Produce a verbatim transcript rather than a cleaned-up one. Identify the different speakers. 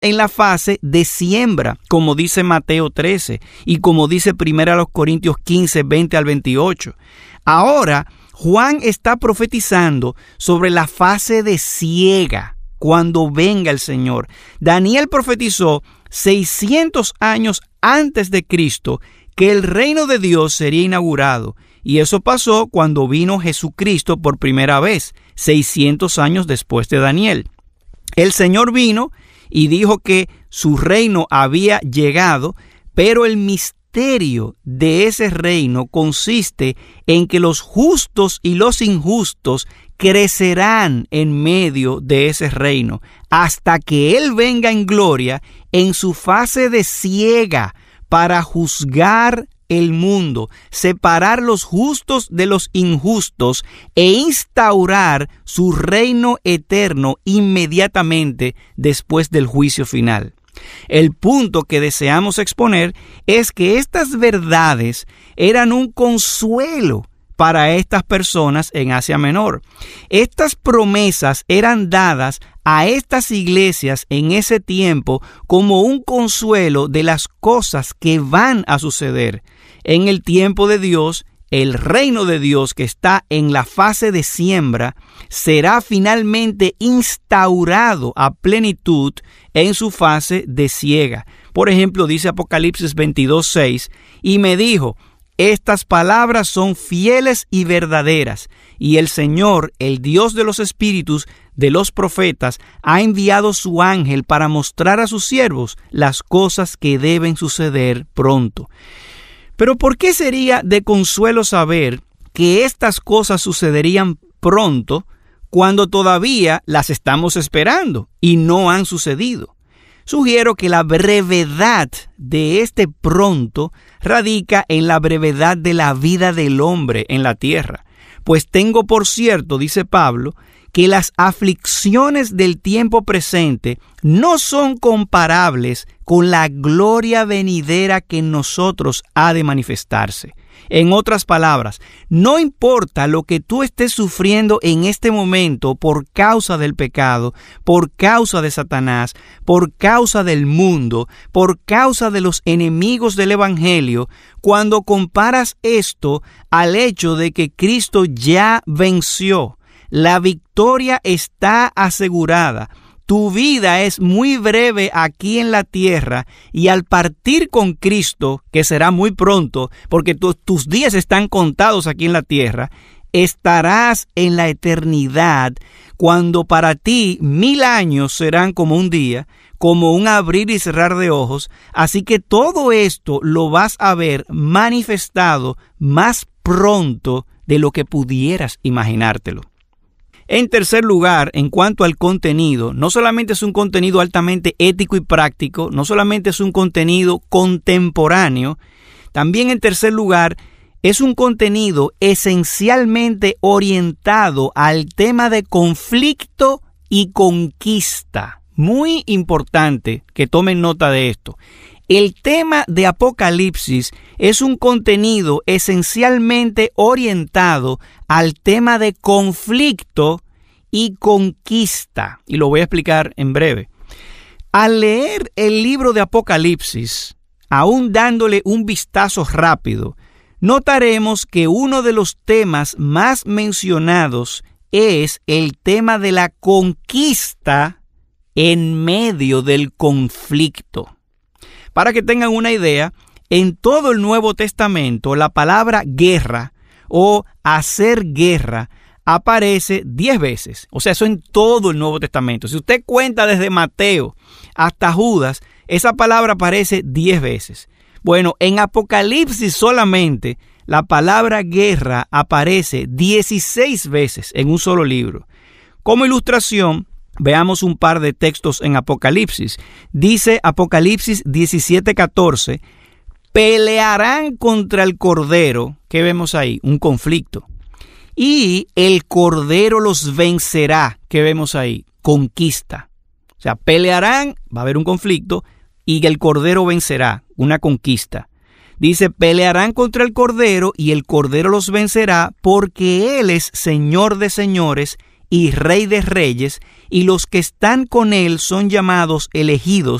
Speaker 1: en la fase de siembra, como dice Mateo trece y como dice primera Corintios quince, veinte al veintiocho. Ahora, Juan está profetizando sobre la fase de siega, cuando venga el Señor. Daniel profetizó seiscientos años antes de Cristo que el reino de Dios sería inaugurado. Y eso pasó cuando vino Jesucristo por primera vez, seiscientos años después de Daniel. El Señor vino y dijo que su reino había llegado, pero el misterio de ese reino consiste en que los justos y los injustos crecerán en medio de ese reino hasta que Él venga en gloria en su fase de siega para juzgar el mundo, separar los justos de los injustos e instaurar su reino eterno inmediatamente después del juicio final. El punto que deseamos exponer es que estas verdades eran un consuelo para estas personas en Asia Menor. Estas promesas eran dadas a estas iglesias en ese tiempo como un consuelo de las cosas que van a suceder. En el tiempo de Dios, el reino de Dios que está en la fase de siembra será finalmente instaurado a plenitud en su fase de siega. Por ejemplo, dice Apocalipsis veintidós, seis, y me dijo: estas palabras son fieles y verdaderas, y el Señor, el Dios de los espíritus de los profetas, ha enviado su ángel para mostrar a sus siervos las cosas que deben suceder pronto. Pero ¿por qué sería de consuelo saber que estas cosas sucederían pronto cuando todavía las estamos esperando y no han sucedido? Sugiero que la brevedad de este pronto radica en la brevedad de la vida del hombre en la tierra. Pues tengo por cierto, dice Pablo, que las aflicciones del tiempo presente no son comparables con la gloria venidera que en nosotros ha de manifestarse. En otras palabras, no importa lo que tú estés sufriendo en este momento por causa del pecado, por causa de Satanás, por causa del mundo, por causa de los enemigos del Evangelio, cuando comparas esto al hecho de que Cristo ya venció, la victoria está asegurada. Tu vida es muy breve aquí en la tierra y al partir con Cristo, que será muy pronto, porque tu, tus días están contados aquí en la tierra, estarás en la eternidad, cuando para ti mil años serán como un día, como un abrir y cerrar de ojos. Así que todo esto lo vas a ver manifestado más pronto de lo que pudieras imaginártelo. En tercer lugar, en cuanto al contenido, no solamente es un contenido altamente ético y práctico, no solamente es un contenido contemporáneo, también en tercer lugar es un contenido esencialmente orientado al tema de conflicto y conquista. Muy importante que tomen nota de esto. El tema de Apocalipsis es un contenido esencialmente orientado al tema de conflicto y conquista. Y lo voy a explicar en breve. Al leer el libro de Apocalipsis, aún dándole un vistazo rápido, notaremos que uno de los temas más mencionados es el tema de la conquista en medio del conflicto. Para que tengan una idea, en todo el Nuevo Testamento la palabra guerra o hacer guerra aparece diez veces. O sea, eso en todo el Nuevo Testamento. Si usted cuenta desde Mateo hasta Judas, esa palabra aparece diez veces. Bueno, en Apocalipsis solamente la palabra guerra aparece dieciséis veces en un solo libro. Como ilustración, veamos un par de textos en Apocalipsis. Dice Apocalipsis diecisiete, catorce, pelearán contra el Cordero. ¿Qué vemos ahí? Un conflicto. Y el Cordero los vencerá. ¿Qué vemos ahí? Conquista. O sea, pelearán, va a haber un conflicto, y el Cordero vencerá, una conquista. Dice, pelearán contra el Cordero y el Cordero los vencerá porque Él es Señor de señores y Rey de reyes, y los que están con él son llamados elegidos